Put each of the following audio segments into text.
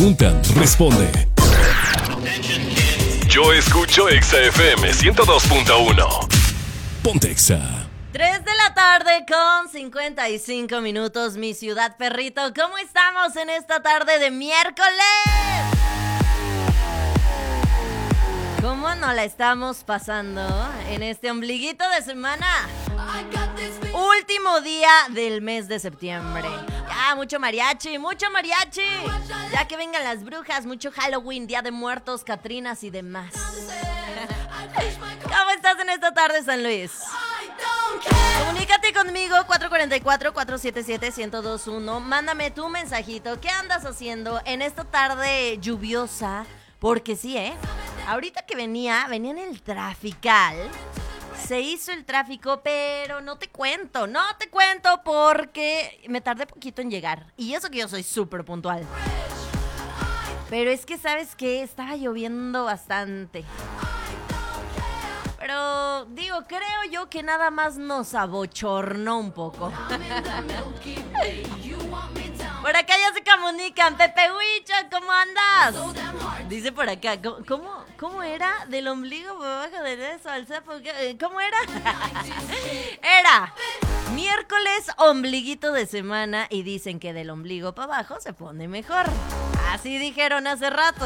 Preguntan, responde. Yo escucho Exa FM 102.1. Ponte Exa. 3 de la tarde con 55 minutos, mi ciudad perrito. ¿Cómo estamos en esta tarde de miércoles? ¿Cómo nos la estamos pasando en este ombliguito de semana? Último día del mes de septiembre. Ya, mucho mariachi, mucho mariachi. Ya que vengan las brujas, mucho Halloween, Día de Muertos, Catrinas y demás. ¿Cómo estás en esta tarde, San Luis? Comunícate conmigo, 444-477-1021. Mándame tu mensajito. ¿Qué andas haciendo en esta tarde lluviosa? Porque sí, ahorita que venía en el trafical. Se hizo el tráfico, pero no te cuento porque me tardé poquito en llegar. Y eso que yo soy súper puntual. Pero es que, ¿sabes qué? Estaba lloviendo bastante. Pero, creo yo que nada más nos abochornó un poco. Por acá ya se comunican. Pepe Huicha, ¿cómo andas? Dice por acá, ¿cómo era? Del ombligo por abajo del eso al sapo. ¿Cómo era? Era miércoles, ombliguito de semana. Y dicen que del ombligo para abajo se pone mejor. Así dijeron hace rato.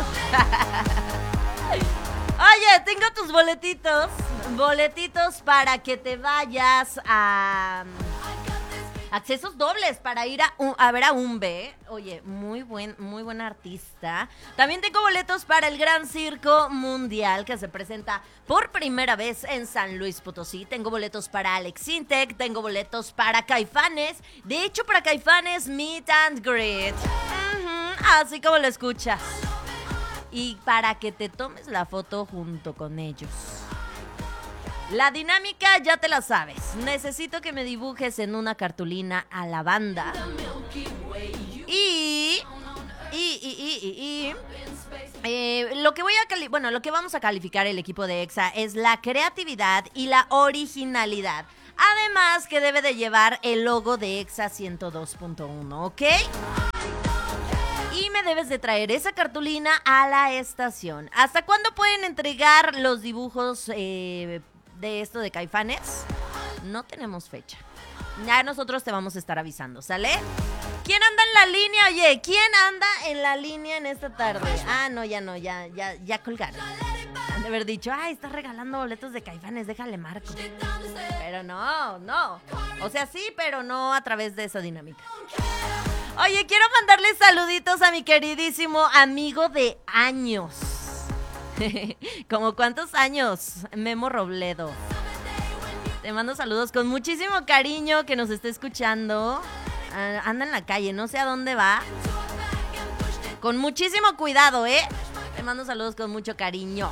Oye, tengo tus boletitos para que te vayas a accesos dobles para ir a ver a Umbe. Oye, muy buen artista. También tengo boletos para el Gran Circo Mundial que se presenta por primera vez en San Luis Potosí. Tengo boletos para Alex Intec, tengo boletos para Caifanes. De hecho, para Caifanes, Meet and Greet. Así como lo escuchas. Y para que te tomes la foto junto con ellos. La dinámica ya te la sabes. Necesito que me dibujes en una cartulina a la banda. Lo que vamos a calificar el equipo de Exa es la creatividad y la originalidad. Además que debe de llevar el logo de Exa 102.1, ¿ok? Y me debes de traer esa cartulina a la estación. ¿Hasta cuándo pueden entregar los dibujos de esto de Caifanes? No tenemos fecha. Ya nosotros te vamos a estar avisando, ¿sale? ¿Quién anda en la línea? Oye, ¿quién anda en la línea en esta tarde? Ya colgaron. Han de haber dicho, estás regalando boletos de Caifanes, déjale marco. Pero no. O sea, sí, pero no a través de esa dinámica. Oye, quiero mandarle saluditos a mi queridísimo amigo de años. ¿Cómo cuántos años? Memo Robledo. Te mando saludos con muchísimo cariño, que nos esté escuchando. Anda en la calle, no sé a dónde va. Con muchísimo cuidado, Te mando saludos con mucho cariño.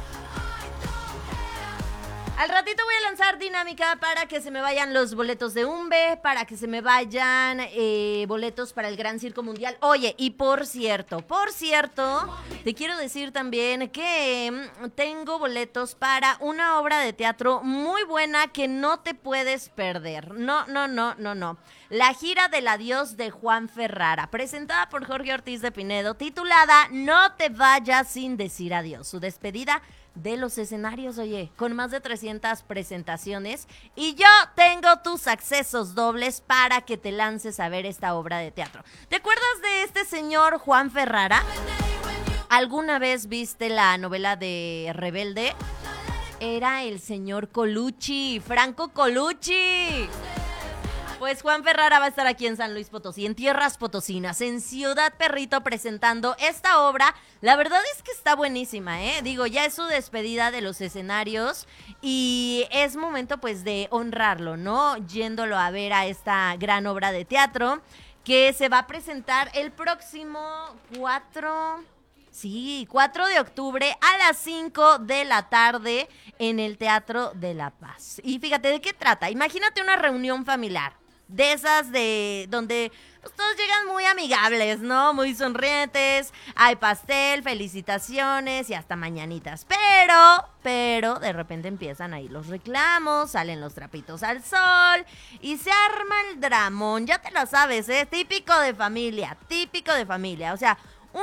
Al ratito voy a lanzar dinámica para que se me vayan los boletos de Umbe, para que se me vayan boletos para el Gran Circo Mundial. Oye, y por cierto, te quiero decir también que tengo boletos para una obra de teatro muy buena que no te puedes perder. No. La gira del adiós de Juan Ferrara, presentada por Jorge Ortiz de Pinedo, titulada No te vayas sin decir adiós. Su despedida de los escenarios, oye, con más de 300 presentaciones. Y yo tengo tus accesos dobles para que te lances a ver esta obra de teatro. ¿Te acuerdas de este señor Juan Ferrara? ¿Alguna vez viste la novela de Rebelde? Era el señor Colucci, Franco Colucci. Pues Juan Ferrara va a estar aquí en San Luis Potosí, en tierras potosinas, en Ciudad Perrito, presentando esta obra. La verdad es que está buenísima, ya es su despedida de los escenarios y es momento pues de honrarlo, ¿no? Yéndolo a ver a esta gran obra de teatro que se va a presentar el próximo 4 de octubre a las 5 de la tarde en el Teatro de la Paz. Y fíjate, ¿de qué trata? Imagínate una reunión familiar. De esas donde pues, todos llegan muy amigables, ¿no? Muy sonrientes, hay pastel, felicitaciones y hasta mañanitas. Pero de repente empiezan ahí los reclamos, salen los trapitos al sol y se arma el dramón. Ya te lo sabes, típico de familia. O sea, una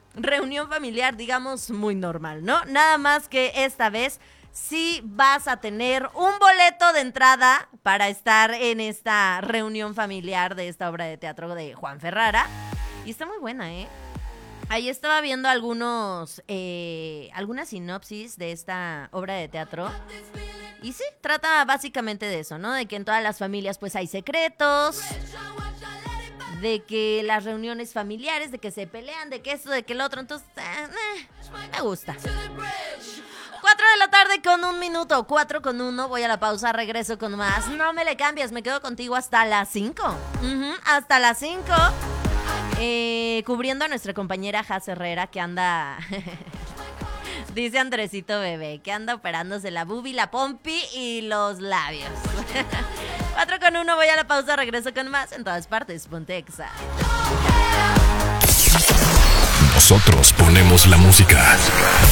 reunión familiar, digamos, muy normal, ¿no? Nada más que esta vez sí vas a tener un boleto de entrada para estar en esta reunión familiar de esta obra de teatro de Juan Ferrara. Y está muy buena, ¿eh? Ahí estaba viendo algunas sinopsis de esta obra de teatro. Y sí, trata básicamente de eso, ¿no? De que en todas las familias pues hay secretos, de que las reuniones familiares, de que se pelean, de que esto, de que el otro. Entonces, me gusta. 4 de la tarde con 1 minuto, 4 con 1, voy a la pausa, regreso con más. No me le cambies, me quedo contigo hasta las 5. Hasta las 5. Cubriendo a nuestra compañera Jaz Herrera, que anda... Dice Andresito Bebé, que anda operándose la boobie, la pompi y los labios. 4 con 1, voy a la pausa, regreso con más en todas partes. Ponte Exa. Nosotros ponemos la música.